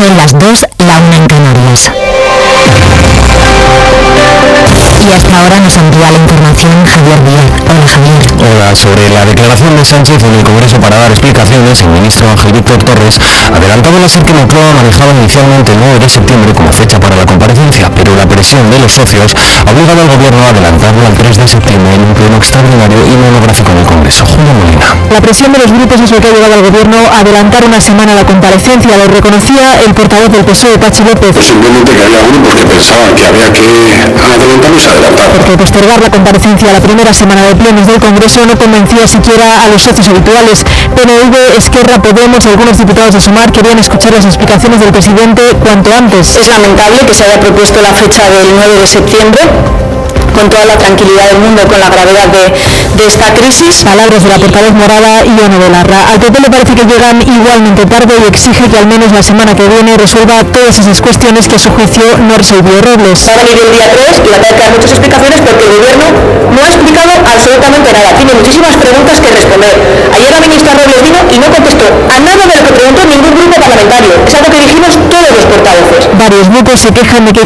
Son las 2, la 1 en Canarias. Y hasta ahora nos amplía la información Javier Díaz. Hola, Javier. Hola. Sobre la declaración de Sánchez en el Congreso para dar explicaciones, el ministro Ángel Víctor Torres adelantaba al así que Moncloa manejaba inicialmente el 9 de septiembre como fecha para la comparecencia, pero la presión de los socios ha obligado al gobierno a adelantarlo al 3 de septiembre en un pleno extraordinario y monográfico en el Congreso. Julio Molina. La presión de los grupos es lo que ha llevado al gobierno a adelantar una semana la comparecencia. Lo reconocía el portavoz del PSOE, Pachi López. Simplemente que había grupos que pensaban que había que adelantarlo y se adelantar. Porque postergar la comparecencia a la primera semana de plenos del Congreso no convencía siquiera a los socios habituales. PNV, Esquerra, Podemos y algunos diputados de Sumar querían escuchar las explicaciones del presidente cuanto antes. Es lamentable que se haya propuesto la fecha del 9 de septiembre. Con toda la tranquilidad del mundo, con la gravedad de esta crisis. Palabras de la portavoz morada Ione Belarra. Al PP le parece que llegan igualmente tarde y exige que al menos la semana que viene resuelva todas esas cuestiones que a su juicio no resolvió Robles. Va a venir el día 3 y va a tener que dar muchas explicaciones porque el gobierno no ha explicado absolutamente nada. Tiene muchísimas preguntas que responder. Ayer la ministra Robles vino y no contestó a nada de lo que preguntó ningún grupo parlamentario. Es algo que dijimos todos los portavoces. Varios grupos se quejan de que